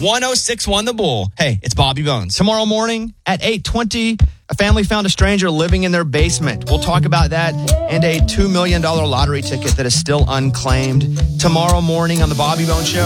1061 The Bull. Hey, it's Bobby Bones. Tomorrow morning at 8:20, a family found a stranger living in their basement. We'll talk about that and a $2 million lottery ticket that is still unclaimed. Tomorrow morning on The Bobby Bones Show.